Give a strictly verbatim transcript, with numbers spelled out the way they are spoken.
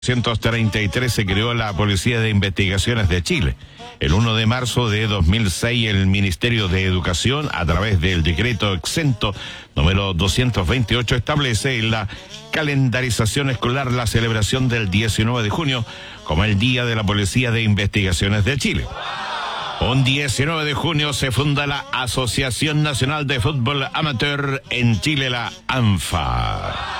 mil novecientos treinta y tres se creó la Policía de Investigaciones de Chile. El uno de marzo de dos mil seis, el Ministerio de Educación, a través del decreto exento número doscientos veintiocho, establece en la calendarización escolar la celebración del diecinueve de junio como el Día de la Policía de Investigaciones de Chile. Un diecinueve de junio se funda la Asociación Nacional de Fútbol Amateur en Chile, la ANFA.